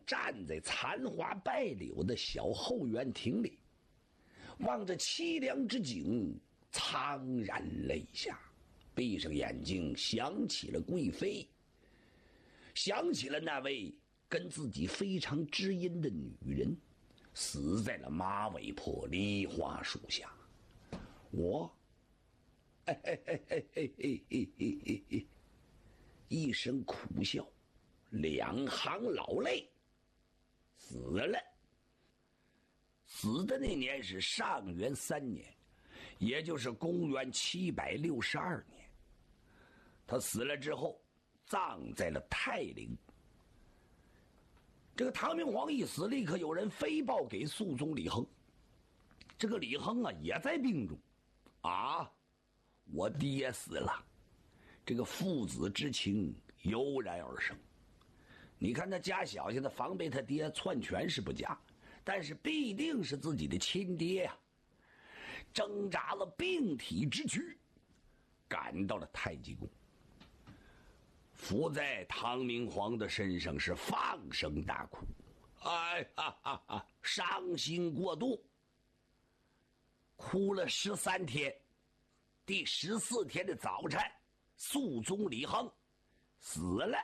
站在残花败柳的小后园亭里，望着凄凉之景，怆然泪下，闭上眼睛，想起了贵妃，想起了那位跟自己非常知音的女人，死在了马尾坡梨花树下。一声苦笑，两行老泪，死了。死的那年是上元3年，也就是公元762年。他死了之后，葬在了泰陵。这个唐明皇一死，立刻有人飞报给肃宗李亨。这个李亨啊，也在病中。我爹死了。这个父子之情油然而生。你看他家小现在防备他爹篡权是不假，但是必定是自己的亲爹呀。挣扎了病体之躯，赶到了太极宫，伏在唐明皇的身上是放声大哭，伤心过度，哭了13天。第14天的早晨，肃宗李亨死了。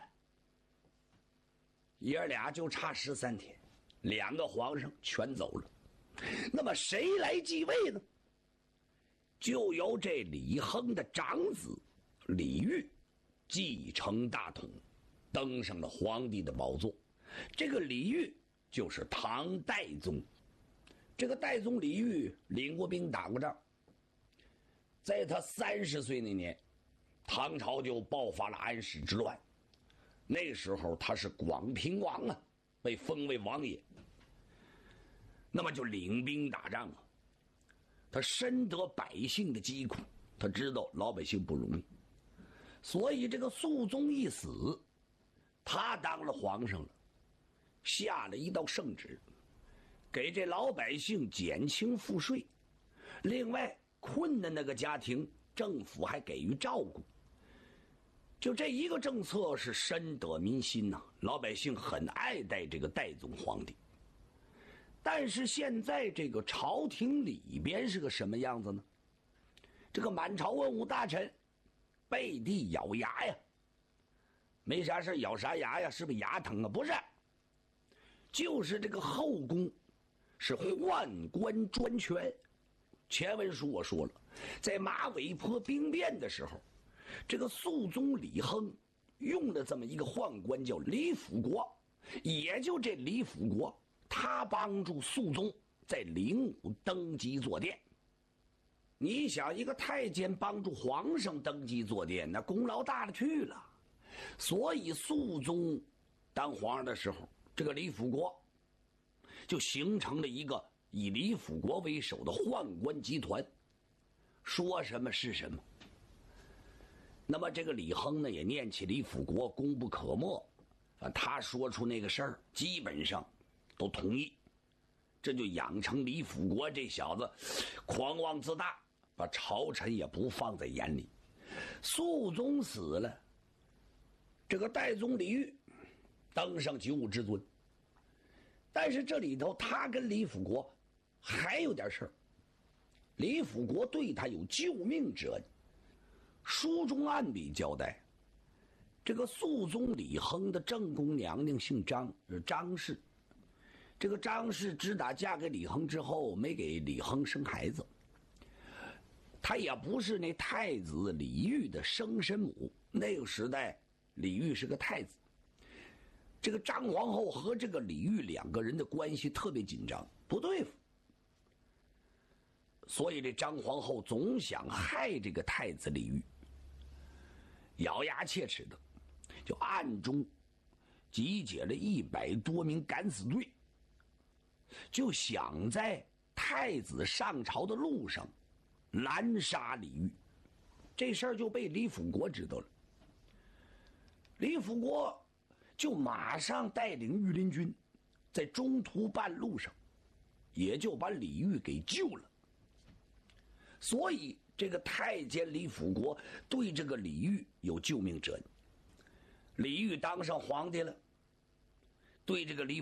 爷俩就差13天，2个皇上全走了。那么谁来继位呢？就由这李亨的长子李煜继承大统，登上了皇帝的宝座。这个李煜就是唐代宗。这个代宗李煜领过兵，打过仗。在他30岁那年，唐朝就爆发了安史之乱。那时候他是广平王啊，被封为王爷。那么就领兵打仗啊，他深得百姓的疾苦，他知道老百姓不容易，所以这个肃宗一死，他当了皇上了，下了一道圣旨，给这老百姓减轻赋税，另外困难那个家庭政府还给予照顾。就这一个政策是深得民心呐，老百姓很爱戴这个代宗皇帝。但是现在这个朝廷里边是个什么样子呢？这个满朝文武大臣背地咬牙呀，没啥事咬啥牙呀？是不是牙疼啊？不是，就是这个后宫是宦官专权。前文书我说了，在马尾坡兵变的时候，这个肃宗李亨用了这么一个宦官叫李辅国，也就这李辅国，他帮助肃宗在灵武登基坐殿。你想，一个太监帮助皇上登基坐殿，那功劳大了去了。所以肃宗当皇上的时候，这个李辅国就形成了一个以李辅国为首的宦官集团，说什么是什么。那么这个李亨呢，也念起李辅国功不可没，他说出那个事儿，基本上都同意。这就养成李辅国这小子狂妄自大，把朝臣也不放在眼里。肃宗死了，这个代宗李煜登上九五之尊。但是这里头他跟李辅国还有点事儿，李辅国对他有救命之恩。书中暗笔交代，这个肃宗李亨的正宫娘娘姓张，是张氏。这个张氏只打嫁给李亨之后，没给李亨生孩子。她也不是那太子李煜的生身母，那个时代李煜是个太子。这个张皇后和这个李煜2个人的关系特别紧张，不对付。所以这张皇后总想害这个太子李煜，咬牙切齿的就暗中集结了100多名敢死队，就想在太子上朝的路上拦杀李煜。这事儿就被李辅国知道了，李辅国就马上带领御林军在中途半路上也就把李煜给救了。所以这个太监李辅国对这个李煜有救命之恩。李煜当上皇帝了，对这个李